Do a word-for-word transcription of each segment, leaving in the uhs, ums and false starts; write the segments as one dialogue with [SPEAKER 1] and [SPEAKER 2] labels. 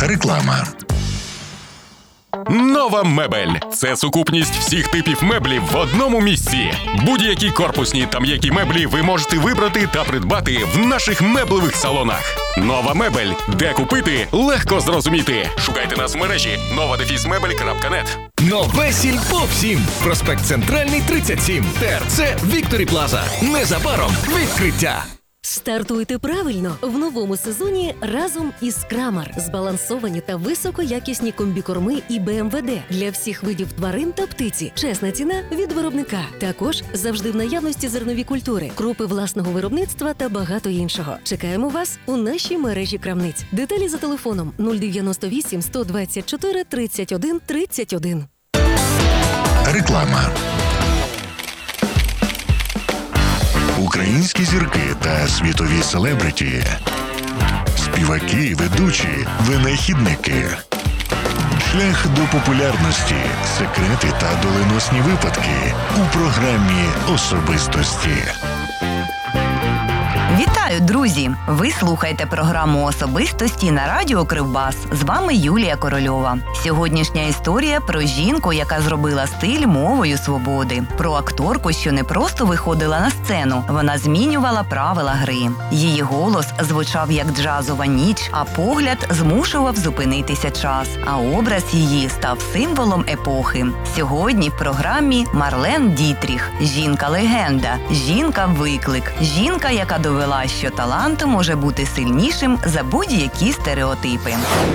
[SPEAKER 1] Реклама.
[SPEAKER 2] Нова мебель – це сукупність всіх типів меблів в одному місці. Будь-які корпусні та м'які меблі ви можете вибрати та придбати в наших меблевих салонах. Нова мебель. Де купити – легко зрозуміти. Шукайте нас в мережі нова дефіс мебель крапка нет.
[SPEAKER 3] Нове Сільпо всім. Проспект Центральний, тридцять сім. ТРЦ Вікторі Плаза. Незабаром відкриття.
[SPEAKER 4] Стартуйте правильно в новому сезоні разом із Крамар. Збалансовані та високоякісні комбікорми і Б М В Д для всіх видів тварин та птиці. Чесна ціна від виробника. Також завжди в наявності зернові культури, крупи власного виробництва та багато іншого. Чекаємо вас у нашій мережі крамниць. Деталі за телефоном нуль дев'яносто вісім сто двадцять чотири тридцять один тридцять один.
[SPEAKER 1] Реклама. Українські зірки та світові селебриті, співаки, ведучі, винахідники. Шлях до популярності, секрети та доленосні випадки у програмі «Особистості».
[SPEAKER 5] Вітаю, друзі! Ви слухаєте програму «Особистості» на радіо Кривбас. З вами Юлія Корольова. Сьогоднішня історія про жінку, яка зробила стиль мовою свободи. Про акторку, що не просто виходила на сцену, вона змінювала правила гри. Її голос звучав як джазова ніч, а погляд змушував зупинитися час. А образ її став символом епохи. Сьогодні в програмі Марлен Дітріх. Жінка-легенда, жінка-виклик, жінка, яка довела, що талант може бути сильнішим за будь-які стереотипи.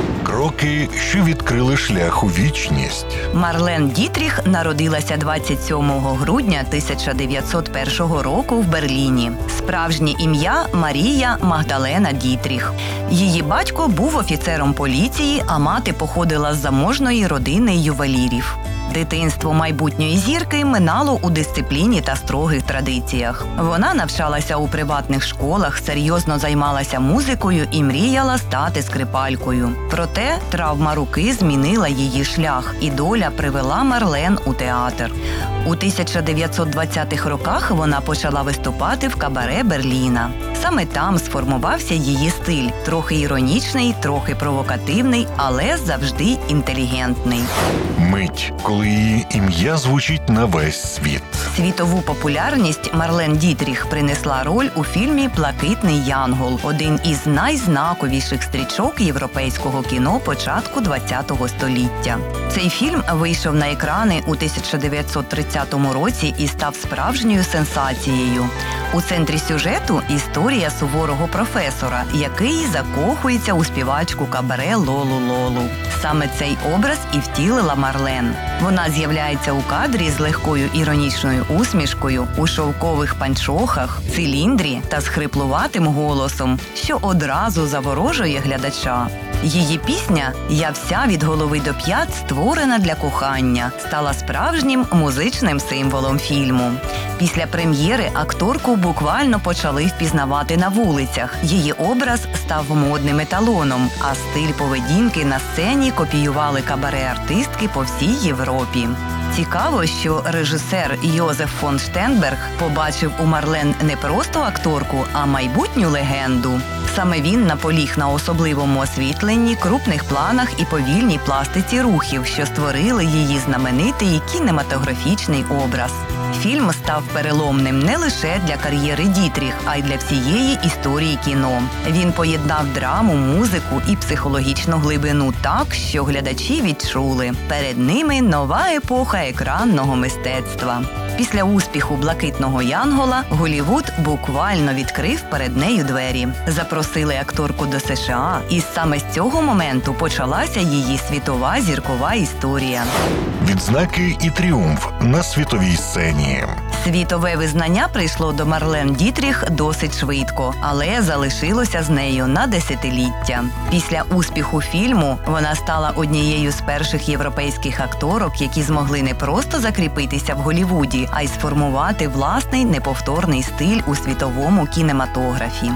[SPEAKER 1] Кроки, що відкрили шлях у вічність.
[SPEAKER 5] Марлен Дітріх народилася двадцять сьомого грудня тисяча дев'ятсот першого року в Берліні. Справжнє ім'я – Марія Магдалена Дітріх. Її батько був офіцером поліції, а мати походила з заможної родини ювелірів. Дитинство майбутньої зірки минало у дисципліні та строгих традиціях. Вона навчалася у приватних школах, серйозно займалася музикою і мріяла стати скрипалькою. Проте травма руки змінила її шлях, і доля привела Марлен у театр. У тисяча дев'ятсот двадцятих роках вона почала виступати в кабаре Берліна. Саме там сформувався її стиль – трохи іронічний, трохи провокативний, але завжди інтелігентний.
[SPEAKER 1] Мить, коли її ім'я звучить на весь світ.
[SPEAKER 5] Світову популярність Марлен Дітріх принесла роль у фільмі «Блакитний янгол» – один із найзнаковіших стрічок європейського кіно початку ХХ століття. Цей фільм вийшов на екрани у тисяча дев'ятсот тридцятому році і став справжньою сенсацією. У центрі сюжету – історія суворого професора, який закохується у співачку кабаре Лолу Лолу. Саме цей образ і втілила Марлен. Вона з'являється у кадрі з легкою іронічною усмішкою, у шовкових панчохах, циліндрі та з хриплуватим голосом, що одразу заворожує глядача. Її пісня «Я вся від голови до п'ят створена для кохання» стала справжнім музичним символом фільму. Після прем'єри акторку буквально почали впізнавати на вулицях. Її образ став модним еталоном, а стиль поведінки на сцені копіювали кабаре-артистки по всій Європі. Цікаво, що режисер Йозеф фон Штенберг побачив у Марлен не просто акторку, а майбутню легенду. Саме він наполіг на особливому освітленні, крупних планах і повільній пластиці рухів, що створили її знаменитий кінематографічний образ. Фільм став переломним не лише для кар'єри Дітріх, а й для всієї історії кіно. Він поєднав драму, музику і психологічну глибину так, що глядачі відчули – перед ними нова епоха екранного мистецтва. Після успіху «Блакитного янгола» Голлівуд буквально відкрив перед нею двері. Запросили акторку до США, і саме з цього моменту почалася її світова зіркова історія.
[SPEAKER 1] Відзнаки і тріумф на світовій сцені.
[SPEAKER 5] Світове визнання прийшло до Марлен Дітріх досить швидко, але залишилося з нею на десятиліття. Після успіху фільму вона стала однією з перших європейських акторок, які змогли не просто закріпитися в Голлівуді, а й сформувати власний неповторний стиль у світовому кінематографі.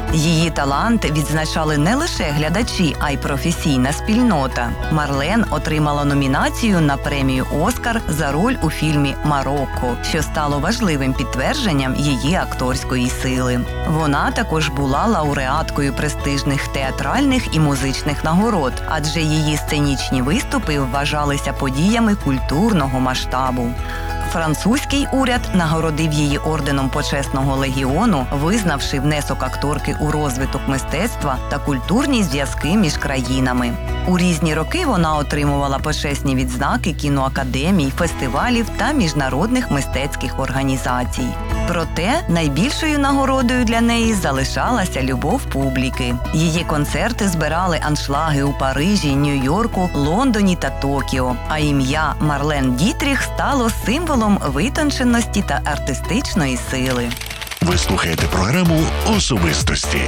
[SPEAKER 5] Її талант відзначали не лише глядачі, а й професійна спільнота. Марлен отримала номінацію на премію «Оскар» за роль у фільмі «Марокко», що стала стало важливим підтвердженням її акторської сили. Вона також була лауреаткою престижних театральних і музичних нагород, адже її сценічні виступи вважалися подіями культурного масштабу. Французький уряд нагородив її орденом Почесного легіону, визнавши внесок акторки у розвиток мистецтва та культурні зв'язки між країнами. У різні роки вона отримувала почесні відзнаки кіноакадемій, фестивалів та міжнародних мистецьких організацій. Проте найбільшою нагородою для неї залишалася любов публіки. Її концерти збирали аншлаги у Парижі, Нью-Йорку, Лондоні та Токіо, а ім'я Марлен Дітріх стало символом витонченості та артистичної сили.
[SPEAKER 1] Ви слухаєте програму «Особистості».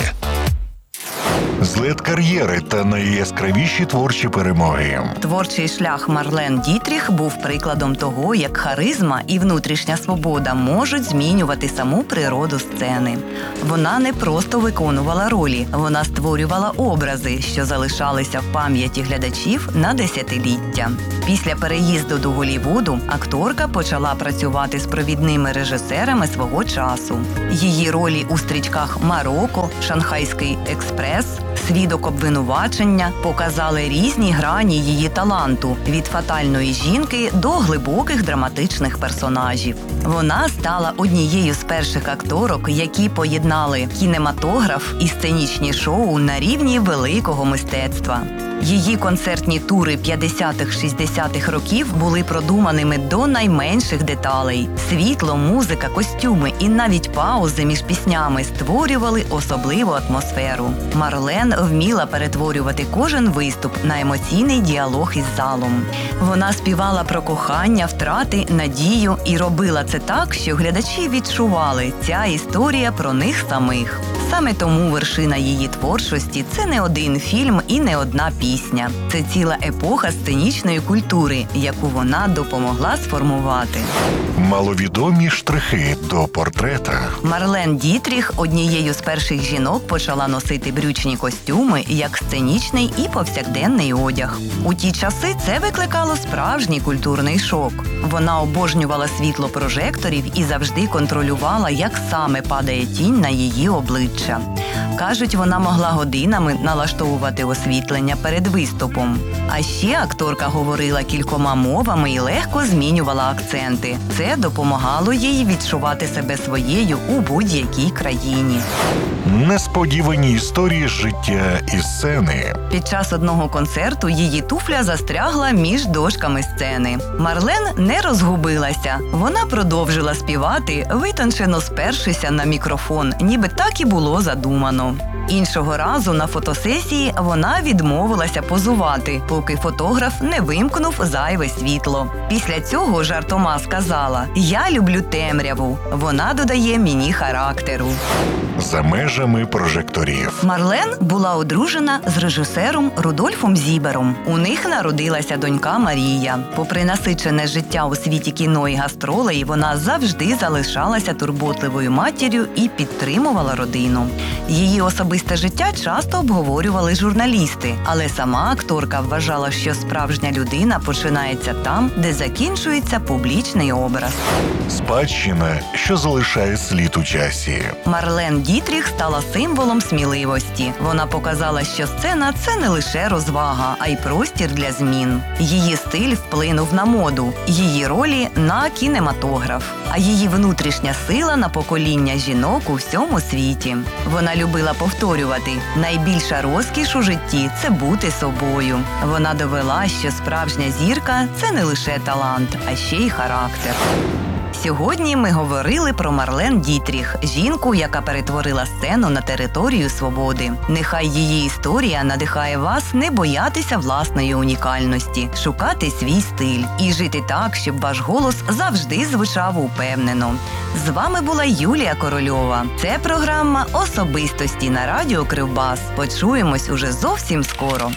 [SPEAKER 1] Злет кар'єри та найяскравіші творчі перемоги.
[SPEAKER 5] Творчий шлях Марлен Дітріх був прикладом того, як харизма і внутрішня свобода можуть змінювати саму природу сцени. Вона не просто виконувала ролі, вона створювала образи, що залишалися в пам'яті глядачів на десятиліття. Після переїзду до Голлівуду акторка почала працювати з провідними режисерами свого часу. Її ролі у стрічках «Марокко», «Шанхайський експрес», «Свідок обвинувачення» показали різні грані її таланту – від фатальної жінки до глибоких драматичних персонажів. Вона стала однією з перших акторок, які поєднали кінематограф і сценічні шоу на рівні великого мистецтва. Її концертні тури п'ятдесятих-шістдесятих років були продуманими до найменших деталей. Світло, музика, костюми і навіть паузи між піснями створювали особливу атмосферу. Марлен вміла перетворювати кожен виступ на емоційний діалог із залом. Вона співала про кохання, втрати, надію і робила це так, що глядачі відчували – ця історія про них самих. Саме тому вершина її творчості – це не один фільм і не одна пісня. Це ціла епоха сценічної культури, яку вона допомогла сформувати.
[SPEAKER 1] Маловідомі штрихи до портрета.
[SPEAKER 5] Марлен Дітріх однією з перших жінок почала носити брючні костюми як сценічний і повсякденний одяг. У ті часи це викликало справжній культурний шок. Вона обожнювала світло прожекторів і завжди контролювала, як саме падає тінь на її обличчя. Кажуть, вона могла годинами налаштовувати освітлення перед виступом. А ще акторка говорила кількома мовами і легко змінювала акценти. Це допомагало їй відчувати себе своєю у будь-якій країні.
[SPEAKER 1] Несподівані історії з життя і сцени.
[SPEAKER 5] Під час одного концерту її туфля застрягла між дошками сцени. Марлен не розгубилася. Вона продовжила співати, витончено спершися на мікрофон, ніби так і було задумано. Іншого разу на фотосесії вона відмовилася позувати, поки фотограф не вимкнув зайве світло. Після цього жартома сказала: «Я люблю темряву, вона додає мені характеру».
[SPEAKER 1] За межами прожекторів.
[SPEAKER 5] Марлен була одружена з режисером Рудольфом Зібером. У них народилася донька Марія. Попри насичене життя у світі кіно і гастролей, вона завжди залишалася турботливою матір'ю і підтримувала родину. Її особисте життя часто обговорювали журналісти, але сама акторка вважала, що справжня людина починається там, де закінчується публічний образ.
[SPEAKER 1] Спадщина, що залишає слід у часі.
[SPEAKER 5] Марлен Дітріх стала символом сміливості. Вона показала, що сцена – це не лише розвага, а й простір для змін. Її стиль вплинув на моду, її ролі – на кінематограф, а її внутрішня сила – на покоління жінок у всьому світі. Вона любила повторювати: найбільша розкіш у житті – це бути собою. Вона довела, що справжня зірка – це не лише талант, а ще й характер. Сьогодні ми говорили про Марлен Дітріх, жінку, яка перетворила сцену на територію свободи. Нехай її історія надихає вас не боятися власної унікальності, шукати свій стиль і жити так, щоб ваш голос завжди звучав упевнено. З вами була Юлія Корольова. Це програма «Особистості» на радіо Кривбас. Почуємось уже зовсім скоро.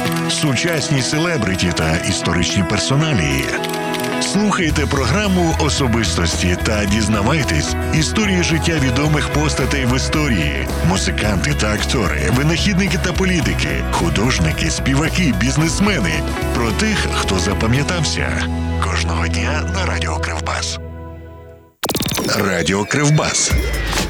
[SPEAKER 1] Сучасні селебриті та історичні персоналії. Слухайте програму «Особистості» та дізнавайтесь історії життя відомих постатей в історії. Музиканти та актори, винахідники та політики, художники, співаки, бізнесмени. Про тих, хто запам'ятався. Кожного дня на радіо Кривбас. Радіо Кривбас.